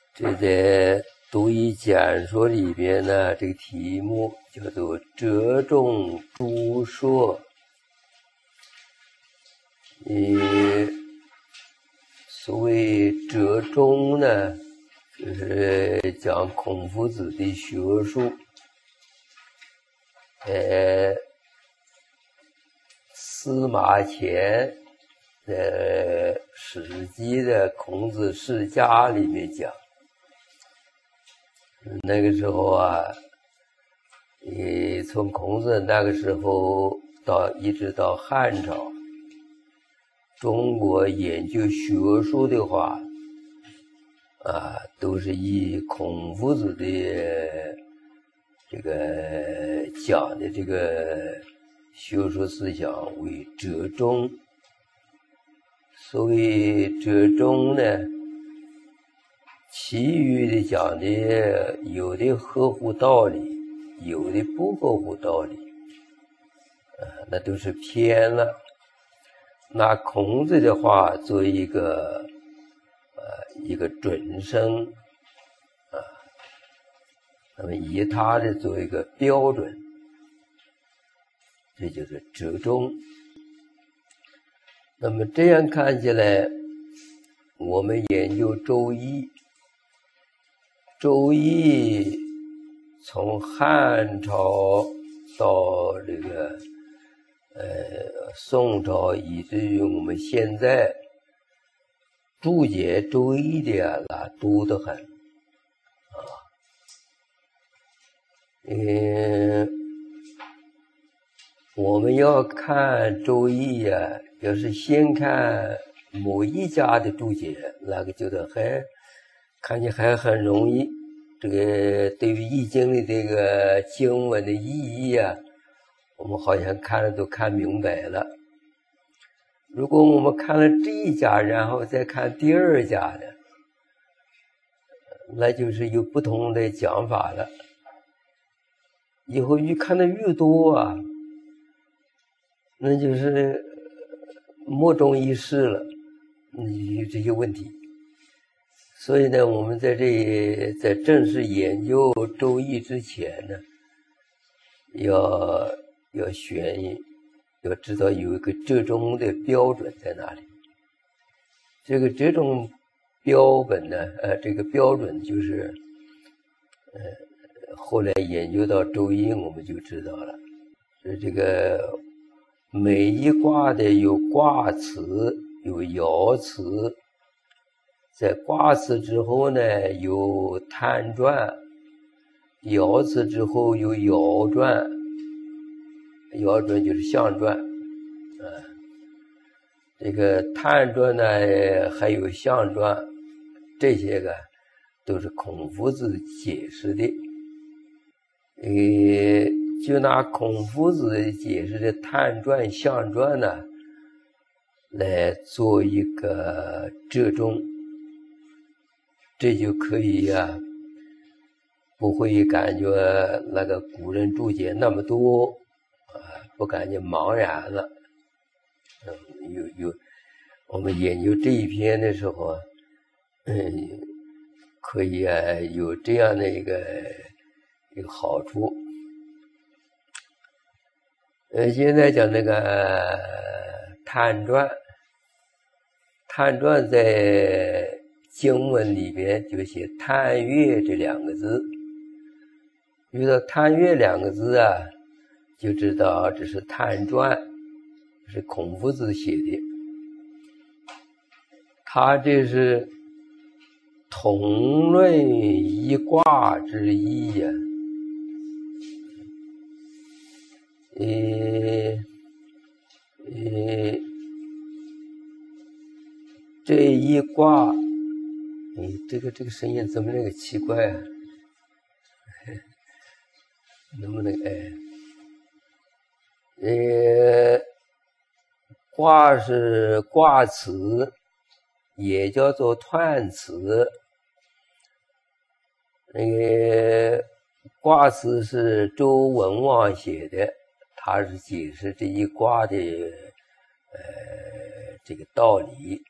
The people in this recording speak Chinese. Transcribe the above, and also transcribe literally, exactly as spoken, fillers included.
这在读一讲说里边呢，这个题目叫做折中诸说。呃，所谓折中呢，就是讲孔夫子的学术。呃，司马迁在《史记》的《孔子世家》里面讲。那个时候啊，你从孔子那个时候到一直到汉朝，中国研究学术的话，啊，都是以孔夫子的这个讲的这个学术思想为折中。所谓折中呢，其余的讲的有的合乎道理，有的不合乎道理，呃，那都是偏了。拿孔子的话做一个呃一个准绳啊，那么以他的做一个标准，这就是折中。那么这样看起来，我们研究周易。周易从汉朝到这个呃宋朝，以至于我们现在注解周易的那多得很啊。嗯，我们要看周易啊，要是先看某一家的注解，那个觉得还看起来还很容易。这个对于易经的这个经文的意义啊，我们好像看了都看明白了。如果我们看了这一家，然后再看第二家的，那就是有不同的讲法了。以后越看的越多啊，那就是莫衷一是了，有这些问题。所以呢，我们在这在正式研究周易之前呢，要要选，要知道有一个折中的标准在哪里。这个折中标本呢，呃，这个标准就是，呃，后来研究到周易，我们就知道了，是这个每一卦的有卦辞，有爻辞。在卦辞之后呢，有叹传；爻辞之后有爻传，爻传就是象传，啊，这个叹传呢还有象传，这些个都是孔夫子解释的。呃，就拿孔夫子解释的叹传、象传呢，来做一个折中。这就可以呀、啊，不会感觉那个古人注解那么多啊，不感觉茫然了。嗯，有有，我们研究这一篇的时候，嗯，可以啊，有这样的一个一个好处。呃，现在讲那个叹传，叹传在经文里边就写叹月这两个字，遇到叹月两个字啊，就知道这是叹传，是孔夫子写的。他这是统论一卦之意呀、啊。呃呃，这一卦。哎，这个这个声音怎么那个奇怪啊？能不能哎？呃，卦是卦辞，也叫做彖辞。那个卦辞是周文王写的，他是解释这一卦的呃这个道理。